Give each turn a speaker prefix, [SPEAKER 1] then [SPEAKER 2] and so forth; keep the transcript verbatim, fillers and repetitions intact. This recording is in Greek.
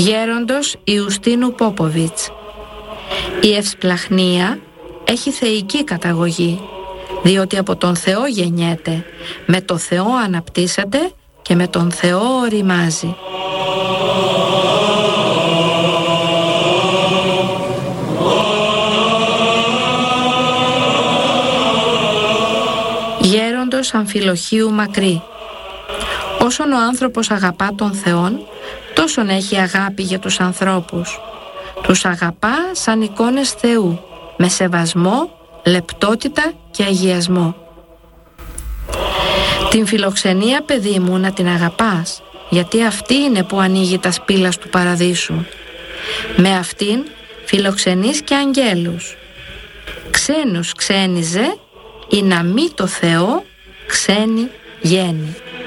[SPEAKER 1] Γέροντος Ιουστίνου Πόποβιτς. Η ευσπλαχνία έχει θεϊκή καταγωγή, διότι από τον Θεό γεννιέται, με το Θεό αναπτύσσεται και με τον Θεό οριμάζει. Γέροντος Αμφιλοχίου Μακρύ. Όσον ο άνθρωπος αγαπά τον Θεόν, τόσον έχει αγάπη για τους ανθρώπους. Τους αγαπά σαν εικόνες Θεού, με σεβασμό, λεπτότητα και αγιασμό. Την φιλοξενία, παιδί μου, να την αγαπάς, γιατί αυτή είναι που ανοίγει τα σπήλας του παραδείσου. Με αυτήν φιλοξενείς και αγγέλους. Ξένους ξένιζε, ή να μη το Θεό ξένη γέννη.